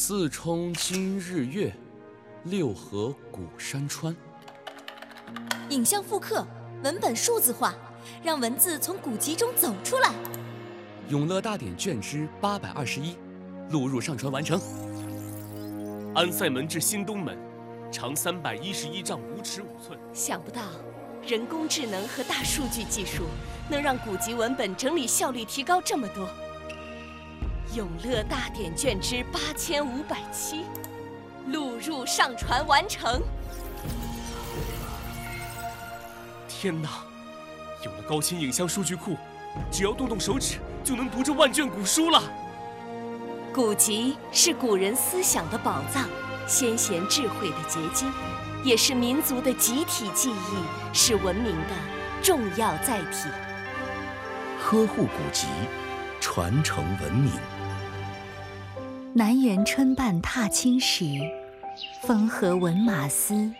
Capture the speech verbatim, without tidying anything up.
四冲今日月，六合古山川。 影像复刻，文本数字化，让文字从古籍中走出来。 永乐大典卷之八百二十一，录入上传完成。 安塞门至新东门，长三百一十一丈五尺五寸。 想不到，人工智能和大数据技术能让古籍文本整理效率提高这么多。永乐大典卷之八千五百七，录入上传完成。 天哪！有了高清影像数据库，只要动动手指就能读这万卷古书了。 古籍是古人思想的宝藏，先贤智慧的结晶，也是民族的集体记忆，是文明的重要载体。 呵护古籍，传承文明。 南园春半踏青时，风和闻马嘶，